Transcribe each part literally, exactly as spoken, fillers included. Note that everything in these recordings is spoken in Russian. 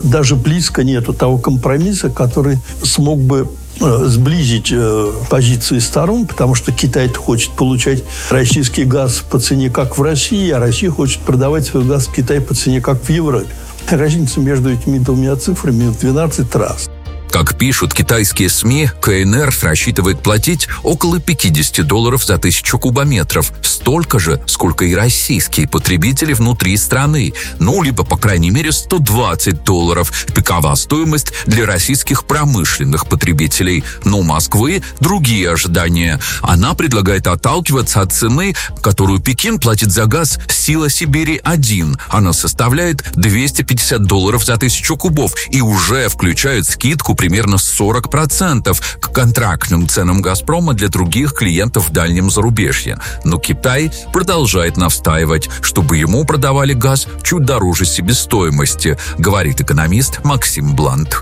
даже близко нету того компромисса, который смог бы сблизить э, позиции сторон, потому что Китай хочет получать российский газ по цене, как в России, а Россия хочет продавать свой газ в Китай по цене, как в Европе. Разница между этими двумя цифрами в двенадцать раз. Как пишут китайские СМИ, КНР рассчитывает платить около пятьдесят долларов за тысячу кубометров. Столько же, сколько и российские потребители внутри страны. Ну, либо, по крайней мере, сто двадцать долларов. Пиковая стоимость для российских промышленных потребителей. Но у Москвы другие ожидания. Она предлагает отталкиваться от цены, которую Пекин платит за газ «Сила Сибири-один». Она составляет двести пятьдесят долларов за тысячу кубов и уже включает скидку примерно сорок процентов к контрактным ценам «Газпрома» для других клиентов в дальнем зарубежье. Но Китай продолжает настаивать, чтобы ему продавали газ чуть дороже себестоимости, говорит экономист Максим Блант.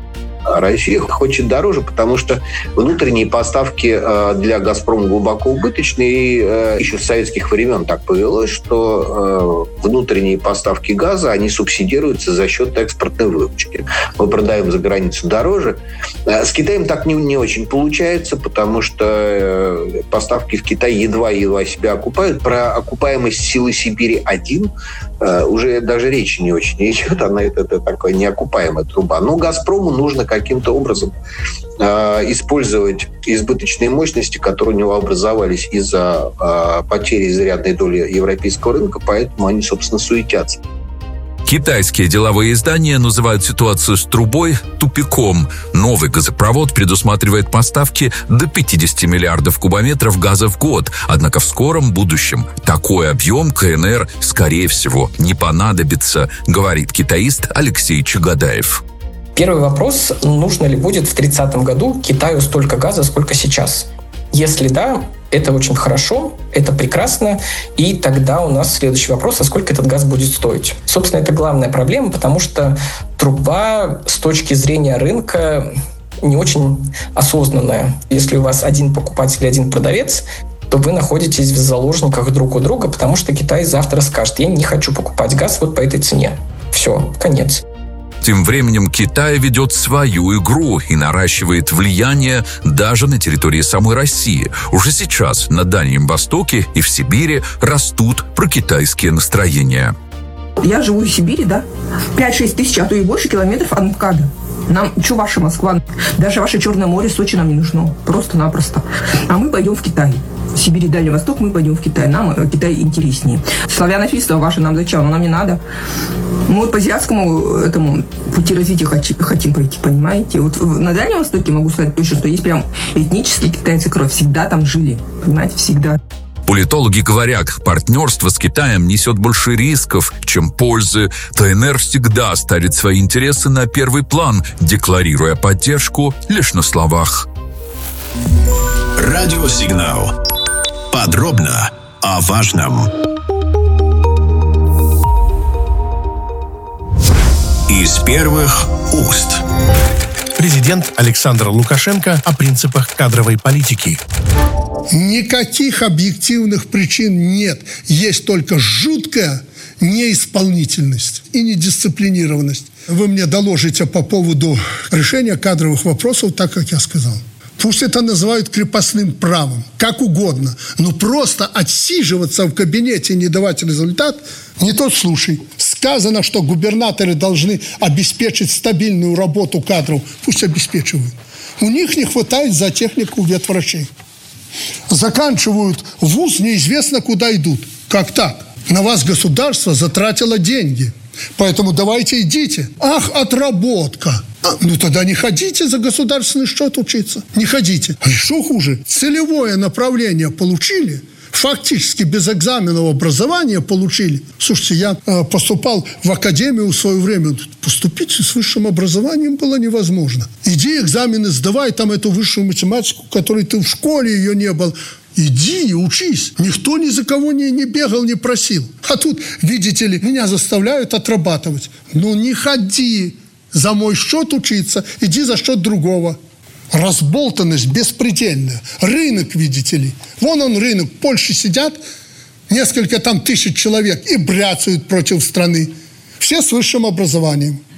Россия хочет дороже, потому что внутренние поставки для «Газпрома» глубоко убыточные. И еще с советских времен так повелось, что внутренние поставки газа, они субсидируются за счет экспортной выручки. Мы продаем за границу дороже. С Китаем так не, не очень получается, потому что поставки в Китай едва-едва себя окупают. Про окупаемость «Силы Сибири-один» уже даже речи не очень идет. Она это, это такая неокупаемая труба. Но «Газпрому» нужно каким-то образом э, использовать избыточные мощности, которые у него образовались из-за э, потери изрядной доли европейского рынка, поэтому они, собственно, суетятся. Китайские деловые издания называют ситуацию с трубой тупиком. Новый газопровод предусматривает поставки до пятьдесят миллиардов кубометров газа в год. Однако в скором будущем такой объем КНР, скорее всего, не понадобится, говорит китаист Алексей Чагадаев. Первый вопрос: нужно ли будет в тридцатом году Китаю столько газа, сколько сейчас? Если да, это очень хорошо, это прекрасно, и тогда у нас следующий вопрос: а сколько этот газ будет стоить? Собственно, это главная проблема, потому что труба с точки зрения рынка не очень осознанная. Если у вас один покупатель и один продавец, то вы находитесь в заложниках друг у друга, потому что Китай завтра скажет: я не хочу покупать газ вот по этой цене. Все, конец. Тем временем Китай ведет свою игру и наращивает влияние даже на территории самой России. Уже сейчас на Дальнем Востоке и в Сибири растут прокитайские настроения. Я живу в Сибири, да? пять-шесть тысяч, а то и больше километров от МКАДа. Нам, что ваша Москва? Даже ваше Черное море, Сочи нам не нужно. Просто-напросто. А мы пойдем в Китай. В Сибири, Дальний Восток, мы пойдем в Китай. Нам Китай интереснее. Славянофильство ваше нам зачем? Нам не надо. Мы вот по азиатскому этому пути развития хотим пойти, понимаете? Вот на Дальнем Востоке могу сказать точно, что есть прям этнические китайцы кровь. Всегда там жили. Понимаете, всегда. Политологи говорят, партнерство с Китаем несет больше рисков, чем пользы. КНР всегда ставит свои интересы на первый план, декларируя поддержку лишь на словах. Радиосигнал. Подробно о важном. Из первых уст. Президент Александр Лукашенко о принципах кадровой политики. Никаких объективных причин нет. Есть только жуткая неисполнительность и недисциплинированность. Вы мне доложите по поводу решения кадровых вопросов, так, как я сказал. Пусть это называют крепостным правом, как угодно. Но просто отсиживаться в кабинете и не давать результат – не тот случай. Сказано, что губернаторы должны обеспечить стабильную работу кадров. Пусть обеспечивают. У них не хватает за технику ветврачей. Заканчивают вуз, неизвестно куда идут. Как так? На вас государство затратило деньги. Поэтому давайте идите. Ах, отработка. А, ну тогда не ходите за государственный счет учиться. Не ходите. А что хуже? Целевое направление получили. Фактически без экзаменного образования получили. Слушайте, я э, поступал в академию в свое время. Поступить с высшим образованием было невозможно. Иди экзамены сдавай, там эту высшую математику, которой ты в школе ее не был. Иди и учись. Никто ни за кого не, не бегал, не просил. А тут, видите ли, меня заставляют отрабатывать. Ну не ходи за мой счет учиться, иди за счет другого. Разболтанность беспредельная. Рынок, видите ли. Вон он рынок. В Польше сидят несколько там тысяч человек и бряцают против страны. Все с высшим образованием.